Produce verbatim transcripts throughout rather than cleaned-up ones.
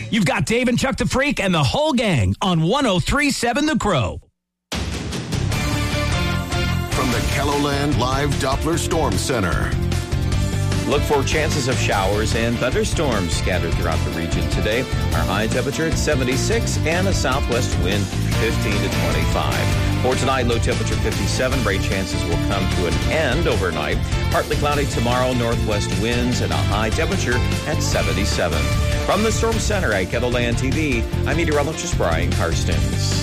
You've got Dave and Chuck the Freak and the whole gang on one oh three point seven The Crow. From the KELOLAND Live Doppler Storm Center. Look for chances of showers and thunderstorms scattered throughout the region today. Our high temperature at seventy-six and a southwest wind fifteen to twenty-five. For tonight, low temperature fifty-seven. Rain chances will come to an end overnight. Partly cloudy tomorrow, northwest winds and a high temperature at seventy-seven. From the Storm Center at KELOLAND T V, I'm meteorologist Brian Karstens.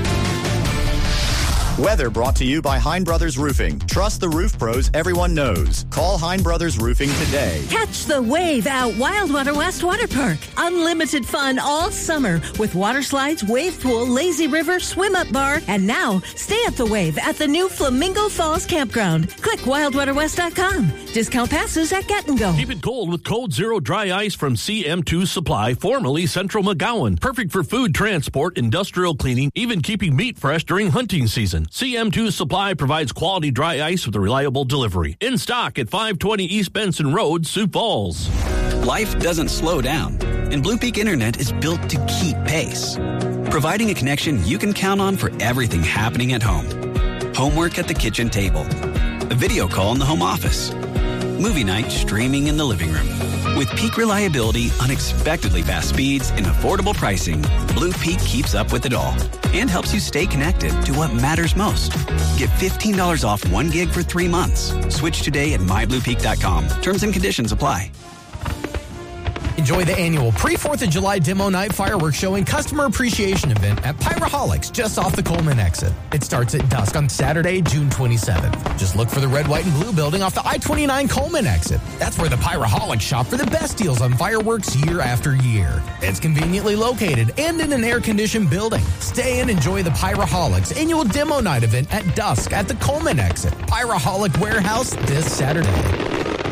Weather brought to you by Hein Brothers Roofing. Trust the roof pros everyone knows. Call Hein Brothers Roofing today. Catch the wave at Wildwater West Water Park. Unlimited fun all summer with water slides, wave pool, lazy river, swim up bar, and now stay at the wave at the new Flamingo Falls Campground. Click wild water west dot com. Discount passes at Get and Go. Keep it cold with Cold Zero Dry Ice from C M two Supply, formerly Central McGowan. Perfect for food transport, industrial cleaning, even keeping meat fresh during hunting season. C M two Supply provides quality dry ice with a reliable delivery. In stock at five twenty East Benson Road, Sioux Falls. Life doesn't slow down, and Blue Peak Internet is built to keep pace, providing a connection you can count on for everything happening at home. Homework at the kitchen table, a video call in the home office, movie night streaming in the living room. With peak reliability, unexpectedly fast speeds, and affordable pricing, Blue Peak keeps up with it all and helps you stay connected to what matters most. Get fifteen dollars off one gig for three months. Switch today at my blue peak dot com. Terms and conditions apply. Enjoy the annual pre-fourth of July Demo Night Fireworks Show and Customer Appreciation Event at Pyraholics just off the Coleman exit. It starts at dusk on Saturday, June twenty-seventh. Just look for the red, white, and blue building off the I twenty-nine Coleman exit. That's where the Pyraholics shop for the best deals on fireworks year after year. It's conveniently located and in an air-conditioned building. Stay and enjoy the Pyraholics Annual Demo Night Event at dusk at the Coleman exit. Pyraholic Warehouse this Saturday.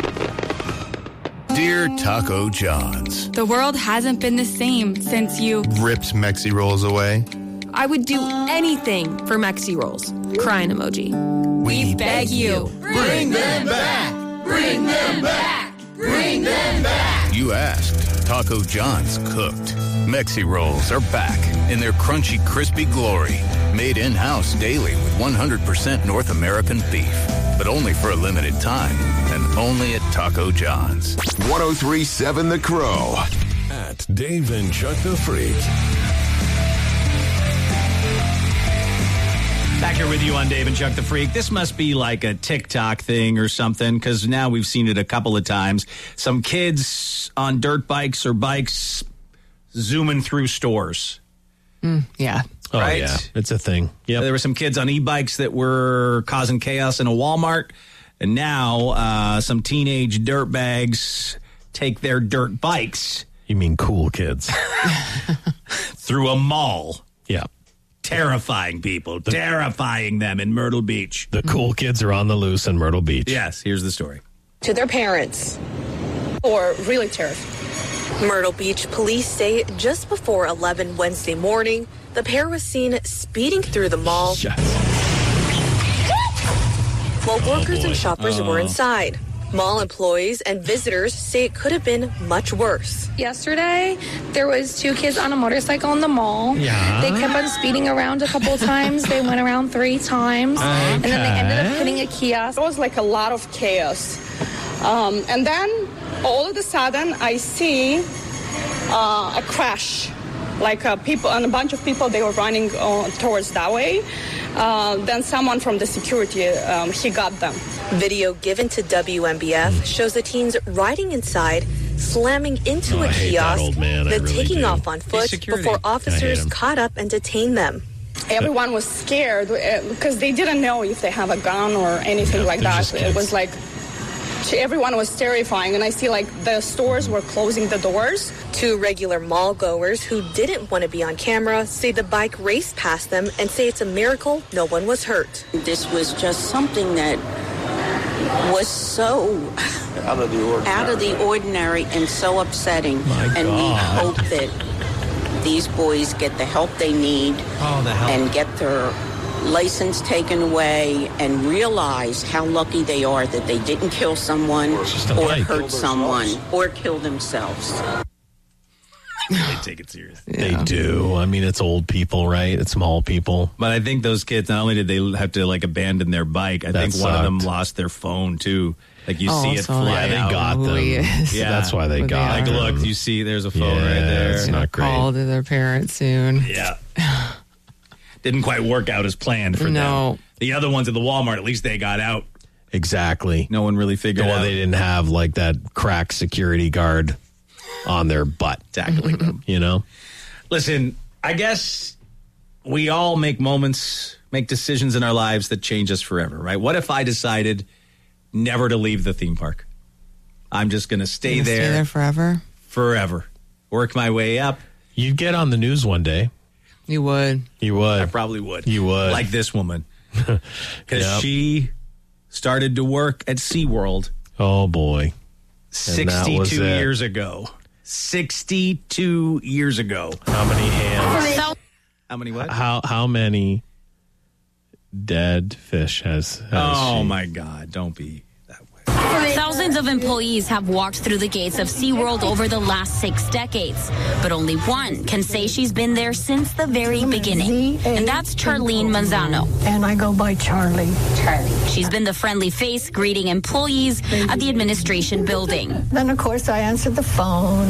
Dear Taco John's, the world hasn't been the same since you ripped Mexi Rolls away. I would do anything for Mexi Rolls. Crying emoji. We, we beg you. Bring them back. Bring them back. Bring them back. You asked. Taco John's cooked. Mexi Rolls are back in their crunchy, crispy glory. Made in-house daily with one hundred percent North American beef. But only for a limited time, and only at Taco John's. one oh three point seven The Crow. At Dave and Chuck the Freak. Back here with you on Dave and Chuck the Freak. This must be like a TikTok thing or something, because now we've seen it a couple of times. Some kids on dirt bikes or bikes zooming through stores. Mm, yeah. Oh, right? yeah. It's a thing. Yep. There were some kids on e-bikes that were causing chaos in a Walmart. And now uh, some teenage dirtbags take their dirt bikes. You mean cool kids. Through a mall. Yeah. Terrifying people. The, terrifying them in Myrtle Beach. The cool kids are on the loose in Myrtle Beach. Yes, here's the story. To their parents. Or really terrified. Myrtle Beach police say just before eleven Wednesday morning, the pair was seen speeding through the mall yes. while workers oh, and shoppers oh. were inside. Mall employees and visitors say it could have been much worse. Yesterday, there was two kids on a motorcycle in the mall. Yeah. They kept on speeding around a couple of times. They went around three times. Okay. And then they ended up hitting a kiosk. It was like a lot of chaos. Um, and then all of a sudden, I see uh, a crash. Like uh, people and a bunch of people, they were running uh, towards that way. Uh, then someone from the security, um, he got them. Video given to W M B F shows the teens riding inside, slamming into oh, a I hate kiosk, that old man. then really taking do. off on foot before officers caught up and detained them. Everyone was scared because they didn't know if they have a gun or anything yeah, like that. It was like everyone was terrifying, and I see like the stores were closing the doors. Two regular mall goers who didn't want to be on camera say the bike raced past them and say it's a miracle no one was hurt. This was just something that was so out of the ordinary, out of the ordinary and so upsetting. My and God. we hope that these boys get the help they need oh, the help. and get their license taken away and realize how lucky they are that they didn't kill someone or, or hurt someone or kill themselves. They take it seriously. They do. I mean, it's old people, right? It's small people. But I think those kids, not only did they have to like abandon their bike, I That think one of them sucked. lost their phone too. Like you Oh, see it so fly Yeah, they out. got them. Yeah, That's why they Well, they got Like, them. look, you see, there's a phone Yeah, right there. it's not great. Call to their parents soon. Yeah. Didn't quite work out as planned for No. them. The other ones at the Walmart, at least they got out. Exactly. No one really figured Well, out. they didn't have like that crack security guard on their butt. Tackling them. You know? Listen, I guess we all make moments, make decisions in our lives that change us forever, right? What if I decided never to leave the theme park? I'm just going to stay Gonna there. Stay there forever? Forever. Work my way up. You'd get on the news one day. You would. You would. I probably would. You would. Like this woman. Because Yep. she started to work at SeaWorld Oh, boy. sixty-two it. years ago. sixty-two years ago. How many hands? How many what? How how many dead fish has, has Oh, she? my God. Don't be. Thousands of employees have walked through the gates of SeaWorld over the last six decades, but only one can say she's been there since the very beginning, and that's Charlene Manzano. And I go by Charlie. Charlie. She's been the friendly face greeting employees at the administration building. Then, of course, I answered the phone.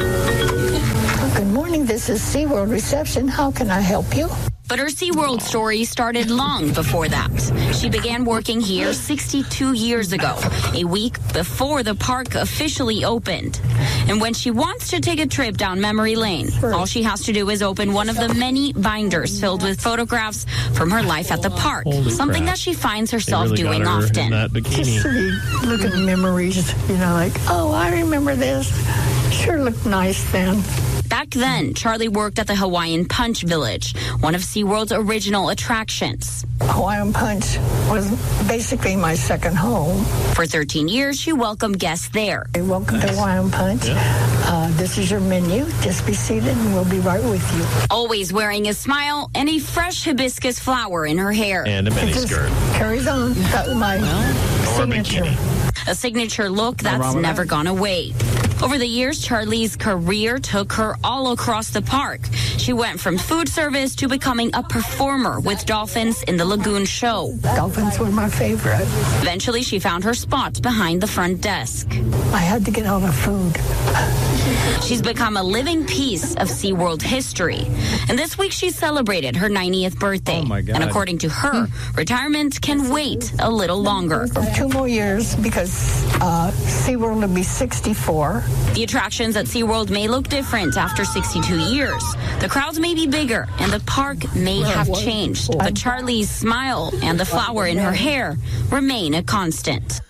Good morning, this is SeaWorld reception. How can I help you? But her SeaWorld story started long before that. She began working here sixty-two years ago, a week before the park officially opened. And when she wants to take a trip down memory lane, all she has to do is open one of the many binders filled with photographs from her life at the park, Holy something crap. that she finds They herself really got doing her in often. that Just bikini. to be looking memories, you know, like, oh, I remember this. Sure looked nice then. Back then, Charlie worked at the Hawaiian Punch Village, one of SeaWorld's original attractions. Hawaiian Punch was basically my second home. For thirteen years, she welcomed guests there. Hey, welcome to Hawaiian Punch. Uh, this is your menu. Just be seated and we'll be right with you. Always wearing a smile and a fresh hibiscus flower in her hair. And a It just miniskirt. carries on. That was my Or a signature. bikini. A signature look that's never gone away. Over the years, Charlie's career took her all across the park. She went from food service to becoming a performer with dolphins in the Lagoon Show. Dolphins were my favorite. Eventually, she found her spot behind the front desk. I had to get all the food. She's become a living piece of SeaWorld history. And this week, she celebrated her ninetieth birthday. Oh, my God. And according to her, retirement can wait a little longer. Two more years because uh, SeaWorld will be sixty-four. The attractions at SeaWorld may look different after sixty-two years. The crowds may be bigger and the park may have changed. But Charlie's smile and the flower in her hair remain a constant.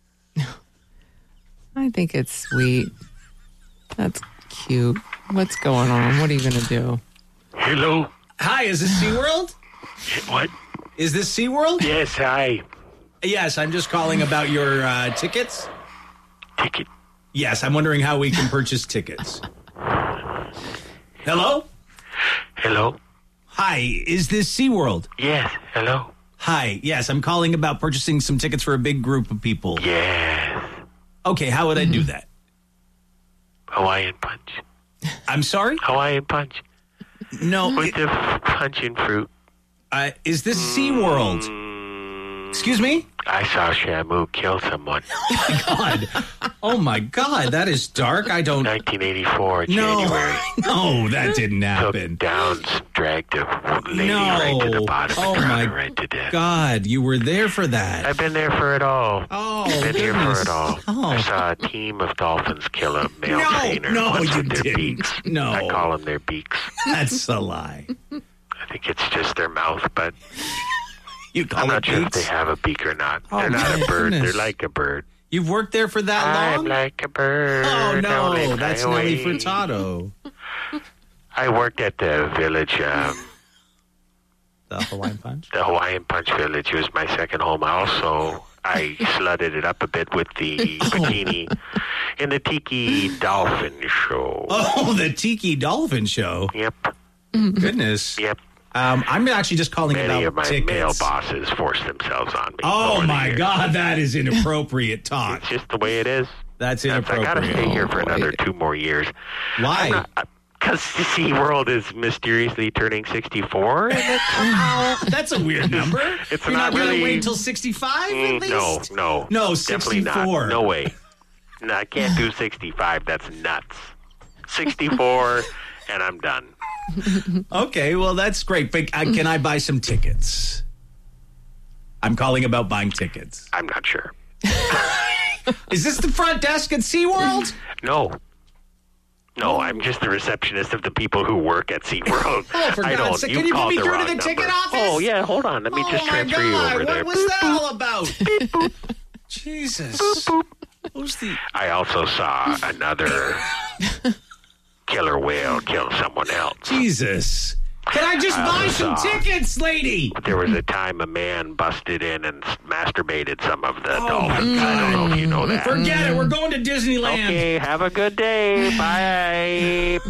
I think it's sweet. That's cute. What's going on? What are you going to do? Hello. Hi, is this SeaWorld? What? Is this SeaWorld? Yes, hi. Yes, I'm just calling about your uh, tickets. Ticket. Yes, I'm wondering how we can purchase tickets. Hello? Hello. Hi, is this SeaWorld? Yes, hello. Hi, yes, I'm calling about purchasing some tickets for a big group of people. Yes. Okay, how would I do that? Hawaiian Punch. I'm sorry? Hawaiian Punch. No. With the f- punch-in fruit. Uh, is this SeaWorld? Excuse me? I saw Shamu kill someone. Oh, my God. Oh, my God. That is dark. I don't... nineteen eighty-four, No. January. No, that didn't happen. Took down, dragged a lady No. right to the bottom Oh, and my drowned her right to death. God, you were there for that. I've been there for it all. Oh, I've been here for goodness. it all. Oh. I saw a team of dolphins kill a male No, trainer. no, once you with their didn't. beaks. No. I call them their beaks. That's a lie. I think it's just their mouth, but You call I'm it not sure if beaks? they have a beak or not. Oh, They're not my a bird. goodness. They're like a bird. You've worked there for that long? I'm like a bird. Oh, no, only that's fly Nelly away. Furtado. I worked at the village, um, The Hawaiian Punch? the Hawaiian Punch Village. It was my second home. Also, I slutted it up a bit with the bikini in the Tiki Dolphin Show. Oh, the Tiki Dolphin Show. Yep. Goodness. Yep. Um, I'm actually just calling Many about of my tickets. male bosses forced themselves on me. Oh, over the my years. God, that is inappropriate talk. It's just the way it is. That's That's- I inappropriate. gotta stay here for Oh, boy. another two more years. Why? I'm not, Because SeaWorld is mysteriously turning sixty-four. And it's somehow, that's a weird number. It's You're not, not going to really, wait until sixty-five mm, at least? No, no. No, definitely sixty-four. not. No way. No, I can't do sixty-five. That's nuts. sixty-four, and I'm done. Okay, well, that's great. But uh, can I buy some tickets? I'm calling about buying tickets. I'm not sure. Is this the front desk at SeaWorld? No. No, I'm just the receptionist of the people who work at SeaWorld. Oh, for I God's don't. sake, You can you put called me the through wrong to the number. ticket office? Oh, yeah, hold on. Let me oh just my transfer God. you over there. What was that all about? Beep, boop. Jesus. Boop, boop. Who's the... I also saw another killer whale kill someone else. Jesus. Can I just I buy some saw, tickets, lady? There was a time a man busted in and masturbated some of the Oh, dolphins. my I don't know if you know that. Forget it. We're going to Disneyland. Okay, have a good day. Bye.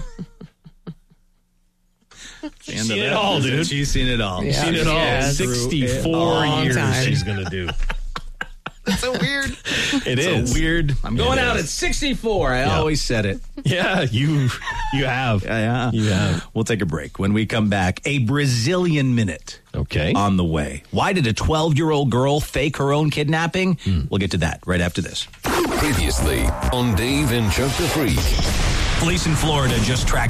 She's seen it all, dude. She's seen it all. Yeah. She's Seen it all. Yes. sixty-four Long years time. she's going to do. That's so weird. It it's is. a weird. I'm going It out is. at sixty-four. I Yeah. always said it. Yeah, you you have. Yeah, yeah. You have. We'll take a break. When we come back, a Brazilian minute. Okay. On the way. Why did a twelve-year-old girl fake her own kidnapping? Hmm. We'll get to that right after this. Previously on Dave and Chuck the Freak. Police in Florida just tracked